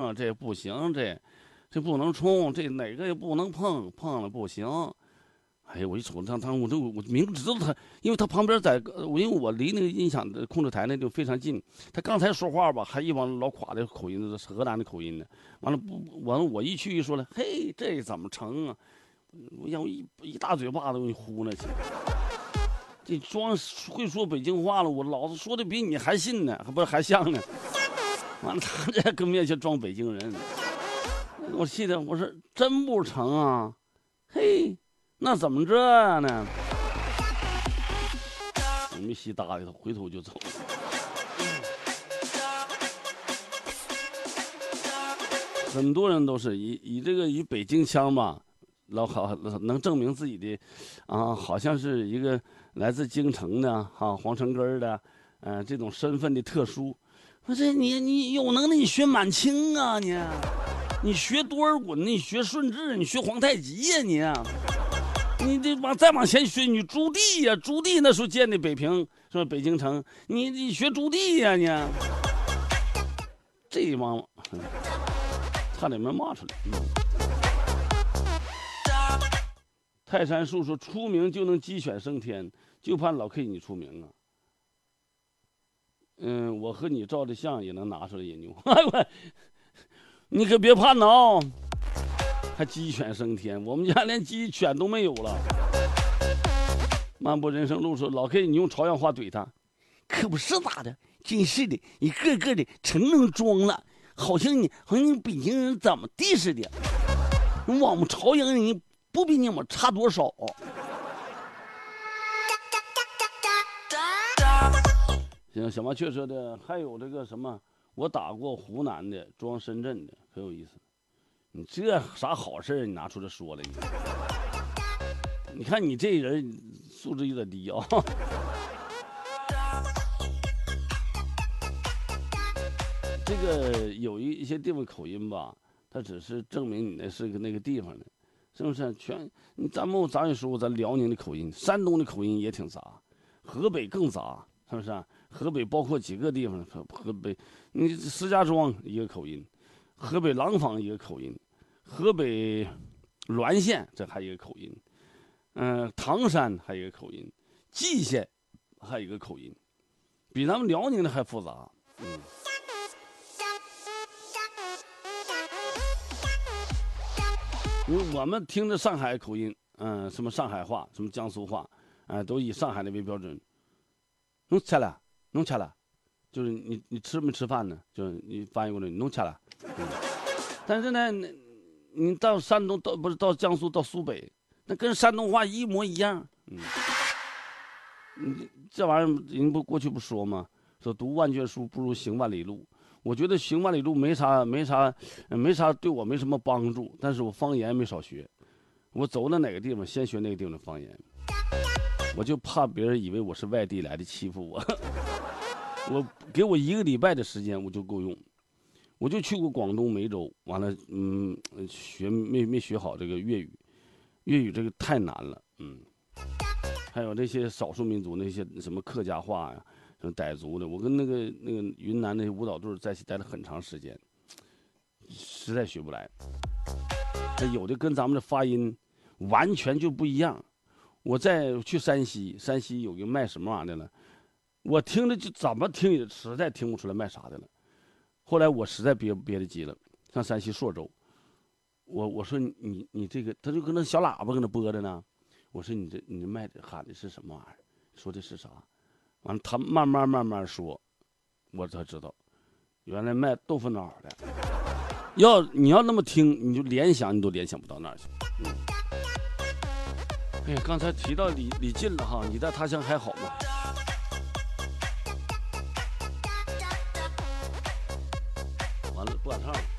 这也不行，这不能冲，这哪个也不能碰，碰了不行。哎呀，我一瞅他，我明知道他，因为他旁边因为我离那个音响的控制台那就非常近，他刚才说话吧，还一往老垮的口音，河南的口音呢。完了我一去一说了，嘿，这怎么成啊？我让我一大嘴巴子给你呼那去。这装会说北京话了，我老子说的比你还信呢，还像呢。完了，他这跟面前装北京人，我气的我说真不成啊？嘿。那怎么这样呢？我没稀搭理他，回头就走。很多人都是以北京腔吧，好能证明自己的，好像是一个来自京城的皇城根的，这种身份的特殊。我这你有能耐你学满清啊你学多尔衮，你学顺治，你学皇太极呀你这再往前学，你朱棣呀，朱棣那时候建的北平是吧？北京城，你学朱棣呀你，这帮差点没骂出来。泰山树说出名就能鸡犬升天，就盼老 K 你出名啊。我和你照的相也能拿出来研究。你可别盼哦。还鸡犬升天，我们家连鸡犬都没有了。漫步人生路说，老 K 你用朝阳话怼他，可不是咋的，真是的，一个个的成能装了，好像你北京人怎么地似的，我们朝阳人不比你们差多少。行，小麻雀说的还有这个什么，我打过湖南的，装深圳的，很有意思。你这啥好事你拿出来说了你看你这人素质有点低啊。这个有一些地方口音吧，它只是证明你那是那个地方的，是不是？咱也说过，咱辽宁的口音，山东的口音也挺杂，河北更杂，是不是？河北包括几个地方，河北你石家庄一个口音，河北廊坊一个口音。河北滦县这还有一个口音，唐山还有一个口音，蓟县还有一个口音，比咱们辽宁的还复杂。因为我们听着上海口音，什么上海话，什么江苏话，都以上海的为标准。弄吃了，弄吃了，就是你吃没吃饭呢？就是你翻译过来，弄吃了。但是呢，你到山东到江苏到苏北，那跟山东话一模一样。这玩意儿人不过去不说吗？说读万卷书不如行万里路。我觉得行万里路没啥对我没什么帮助，但是我方言没少学。我走到哪个地方，先学那个地方的方言。我就怕别人以为我是外地来的欺负我。给我1个礼拜的时间我就够用。我就去过广东梅州，完了，没学好这个粤语，粤语这个太难了，还有那些少数民族那些什么客家话呀，什么傣族的，我跟那个云南那些舞蹈队在一起待了很长时间，实在学不来。有的跟咱们的发音完全就不一样。我再去山西有一个卖什么玩意儿的呢？我听着就怎么听也实在听不出来卖啥的了。后来我实在憋得急了，上山西朔州，我说你这个，他就跟那小喇叭跟那播着呢。我说你卖的喊的是什么玩意儿？说的是啥？完了他慢慢说，我才知道，原来卖豆腐脑的。你要那么听，你就联想你都联想不到那儿去。哎呀，刚才提到李进了哈，你在他乡还好吗？完了，不敢唱了。